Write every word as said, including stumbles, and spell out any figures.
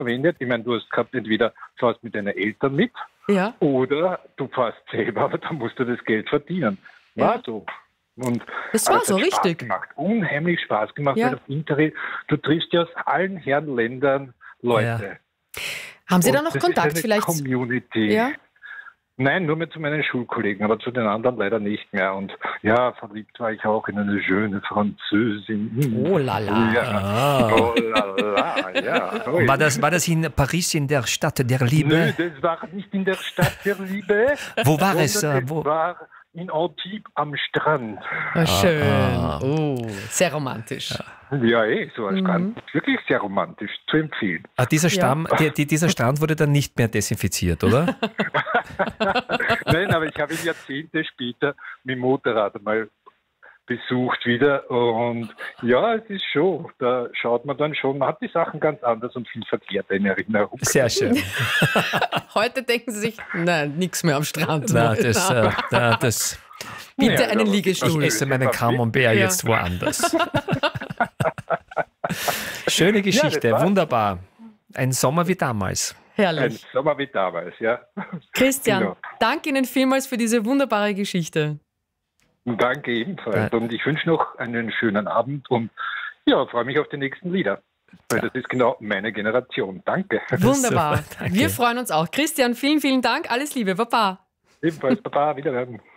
verwendet. Ich meine, du hast gehabt, entweder fährst mit deinen Eltern mit Ja. oder du fährst selber, aber dann musst du das Geld verdienen. War Ja. so. Und Das war aber es so, hat Spaß richtig. gemacht, unheimlich Spaß gemacht, Ja. weil auf Interrail, du triffst ja aus allen Herren Ländern Leute. Haben Sie Und da noch das Kontakt ist eine vielleicht? Community. Ja. Nein, nur mehr zu meinen Schulkollegen, aber zu den anderen leider nicht mehr. Und ja, verliebt war ich auch in eine schöne Französin. Oh la la. Ja. Ah. Oh la la, ja. Und war das, war das in Paris, in der Stadt der Nö, Liebe? das war nicht in der Stadt der Liebe. Wo war es? sondern äh, Wo? Es war in Antibes am Strand. Oh, schön. Ah. Oh, sehr romantisch. Ja, eh, so ein Mhm. Strand. Wirklich sehr romantisch, zu empfehlen. Ah, dieser, Ja. Stamm, die, die, dieser Strand wurde dann nicht mehr desinfiziert, oder? Nein, aber ich habe ihn Jahrzehnte später mit dem Motorrad einmal besucht wieder und ja, es ist schon, da schaut man dann schon, man hat die Sachen ganz anders und viel verkehrter in Erinnerung. Sehr schön. Heute denken Sie sich, nein, nichts mehr am Strand. Na, das, äh, na, das, Bitte Ja, einen aber- ich Liegestuhl. esse meinen Camembert Ja. jetzt woanders. Schöne Geschichte, war's. wunderbar. Ein Sommer wie damals. Ein Herrlich. Sommer wie damals, ja. Christian, Genau. danke Ihnen vielmals für diese wunderbare Geschichte. Danke ebenfalls. Ja. Und ich wünsche noch einen schönen Abend und ja, freue mich auf die nächsten Lieder. Weil das ist genau meine Generation. Danke. Wunderbar. Super, danke. Wir freuen uns auch. Christian, vielen, vielen Dank. Alles Liebe. Baba. Ebenfalls, Baba, wiederhören.